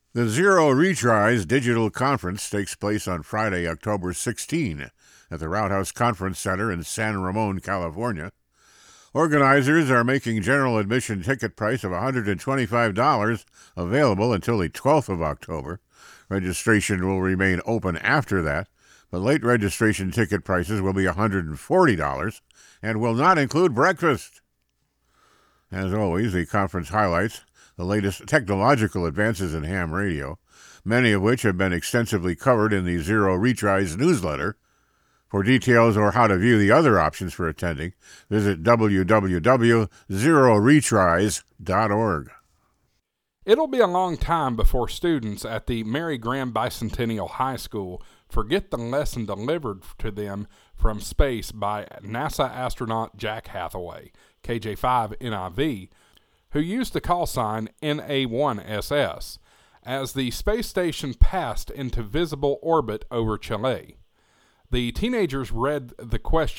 The Zero Retries Digital Conference takes place on Friday, October 16 at the Roundhouse Conference Center in San Ramon, California. Organizers are making general admission ticket price of $125 available until the 12th of October. Registration will remain open after that, but late registration ticket prices will be $140 and will not include breakfast. As always, the conference highlights the latest technological advances in ham radio, many of which have been extensively covered in the Zero Retries newsletter. For details or how to view the other options for attending, visit www.zeroretries.org. It'll be a long time before students at the Mary Graham Bicentennial High School forget the lesson delivered to them from space by NASA astronaut Jack Hathaway, KJ5 NIV, who used the call sign NA1SS, as the space station passed into visible orbit over Chile. The teenagers read the question